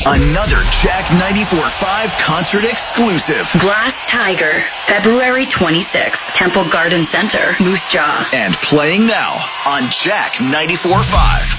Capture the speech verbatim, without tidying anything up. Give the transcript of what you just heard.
Another Jack ninety-four point five concert exclusive. Glass Tiger, February twenty-sixth, Temple Garden Center, Moose Jaw. And playing now on Jack ninety-four point five.